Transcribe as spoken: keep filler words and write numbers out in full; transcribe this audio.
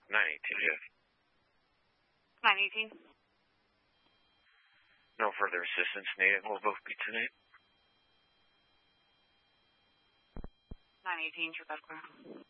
nine eighteen, Jeff. nine eighteen. No further assistance needed. We'll both be tonight. nine eighteen, Trafalgar.